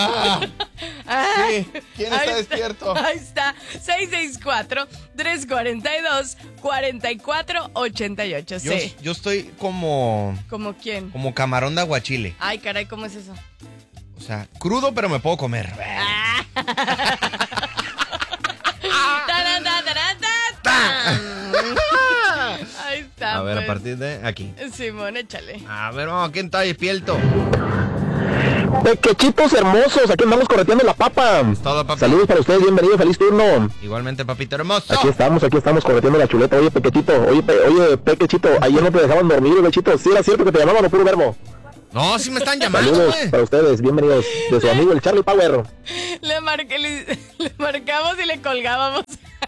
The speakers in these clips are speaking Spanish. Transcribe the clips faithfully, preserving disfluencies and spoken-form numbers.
Ah, sí, ¿quién está, está despierto? Ahí está, seis seis cuatro, tres cuatro dos, cuatro cuatro ocho ocho. Yo, Sí. yo estoy como... ¿Cómo quién? Como camarón de aguachile. Ay, caray, ¿cómo es eso? O sea, crudo, pero me puedo comer. Ah. Tarán, tarán, tarán, ahí está. A ver, pues. a partir de aquí. Simón, échale. A ver, vamos, ¿quién está despierto? Pequechitos hermosos, aquí andamos correteando la papa. Todo, papi. Saludos para ustedes, bienvenido, feliz turno. Igualmente, papito hermoso. Aquí estamos, aquí estamos correteando la chuleta. Oye, Pequechito, oye, pe, oye, Pequechito, ayer no te dejaban dormir, Pechito. Sí, era cierto que te llamaban o puro verbo. No, sí me están llamando, Saludos güey. para ustedes, bienvenidos. De su amigo el Charlie Power. Le, marqué, le, le marcamos y le colgábamos.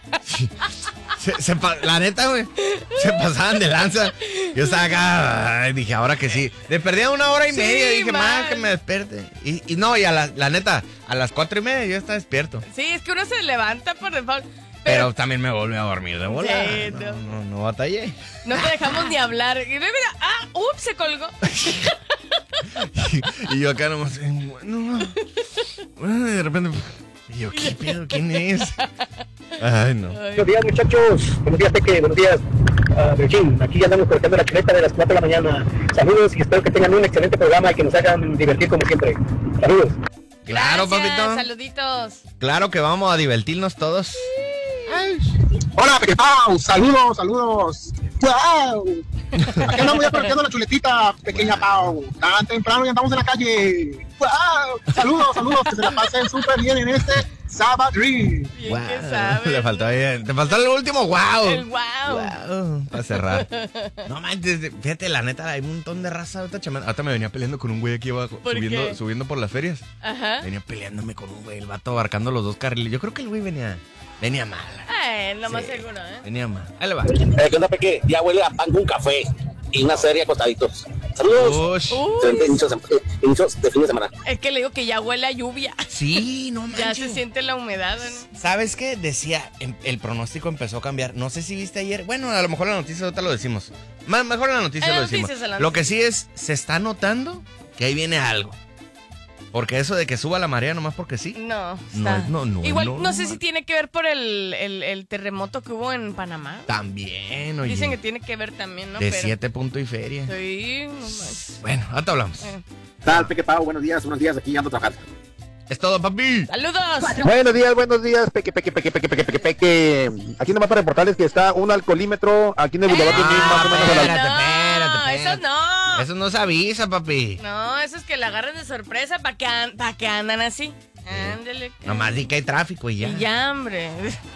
Se, se, la neta, güey, se pasaban de lanza. Yo estaba acá, ay, dije, ahora que sí. Le perdía una hora y Sí, media. Dije, man. más que me despierte. Y, y no, y a la, la neta, a las cuatro y media yo estaba despierto. Sí, es que uno se levanta por default. Pero, Pero también me volví a dormir de bola. Sí, no, no. no, no batallé. no te dejamos ni hablar. Y mira, ah, ups, se colgó. Y, y yo acá nomás, eh, bueno, bueno, y de repente, y yo, ¿qué pedo? ¿Quién es? Ay, no. Buenos días, muchachos. Buenos días, Peque. Buenos días, uh, Virgin. Aquí ya andamos correteando la chuleta de las cuatro de la mañana. Saludos y espero que tengan un excelente programa y que nos hagan divertir como siempre. Saludos. Claro, Gracias, papito. saluditos. Claro que vamos a divertirnos todos. Ay. Hola, Peque Pau, saludos, saludos. ¡Wow! Aquí andamos ya correteando la chuletita, pequeña Pau. Tan temprano y andamos en la calle. ¡Wow! Saludos, saludos, que se la pasen súper bien en este Sábado Dream. Bien Wow. que sabes. Le faltó bien. Te faltó el último, wow. El wow. Wow. Para cerrar. No manches, fíjate, la neta, hay un montón de raza ahorita chamando. Ahorita me venía peleando con un güey aquí abajo, ¿Por subiendo, qué? subiendo por las ferias. Ajá. Venía peleándome con un güey, el vato abarcando los dos carriles. Yo creo que el güey venía, venía mal. Eh, lo más Sí, seguro, ¿eh? Venía mal. Ahí le va. Eh, ¿Qué onda, Peque? Ya huele a pan con café y una serie acostaditos. Saludos. Ush. Uy, Excelente inicio, de- eh, inicios de fin de semana. es que le digo que ya huele a lluvia. Sí, no manches. Ya se siente la humedad, ¿no? ¿Sabes qué? Decía, em- el pronóstico empezó a cambiar. No sé si viste ayer. Bueno, a lo mejor la noticia ahorita lo decimos. Más, mejor en la noticia En lo las decimos. noticias, en las Lo que sí es, se está notando que ahí viene algo. Porque eso de que suba la marea nomás porque sí. No, No está. es- no, no es Igual, no normal. sé si tiene que ver por el, el, el terremoto que hubo en Panamá. También, oye. Dicen que tiene que ver también, ¿no? de Pero- siete puntos y feria. Sí, no manches. Bueno, ahorita hablamos. Eh. ¿Qué tal, Peque Pau? Buenos días, buenos días. Aquí ando trabajando. Es todo, papi. ¡Saludos! Buenos días, buenos días, Peque, Peque, Peque, Peque, Peque, Peque, Peque. Aquí nomás para reportarles que está un alcoholímetro aquí en el Boulevard ¡Eh! Pinín, más o menos a la... espérate, no, espérate, espérate. eso no. Eso no se avisa, papi. No, eso es que la agarran de sorpresa para que, an- pa' que andan así. Ándale. que- Nomás di que hay tráfico y ya. Y ya, hombre.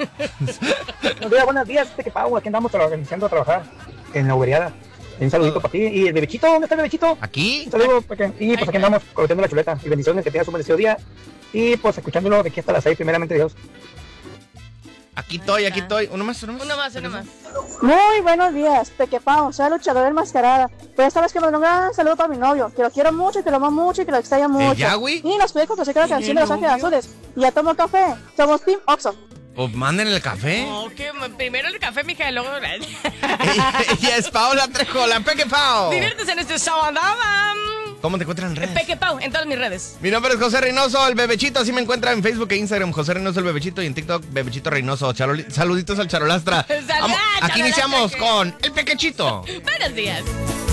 Buenos días, buenos días, Peque Pau. Aquí andamos tra- iniciando a trabajar en la uberiada. Un saludito para ti. ¿Y el bebechito? ¿Dónde está el bebechito? ¿Aquí? Un saludo, Peque. Y pues aquí andamos corriendo la chuleta. Y bendiciones, que tengas un bendecido día. Y pues escuchándolo de aquí hasta las seis, primeramente Dios. Aquí estoy, aquí está. estoy. Uno más, uno más. Uno más, uno más. Muy buenos días, Peque Pau, soy luchador enmascarada. Pero esta vez que me un gran saludo para mi novio, que lo quiero mucho, que lo amo mucho y que lo extraño mucho. Yahweh? Y nos puede complacer con la canción de Los Ángeles novio? Azules. Y ya tomo café, somos Team Oxo. Pues manden el café. Oh, que m- primero el café, mija, y luego... Ella es Paola Trejo, la Peque Pau. Diviértese en este sábado. ¿Cómo te encuentran en redes? Peque Pau, en todas mis redes. Mi nombre es José Reynoso, el Bebechito. Así me encuentra en Facebook e Instagram. José Reynoso, el Bebechito. Y en TikTok, Bebechito Reynoso. Charoli- Saluditos al Charolastra. Salud, Vamos, aquí Charolastra, iniciamos que- con el Pequechito. Buenos días.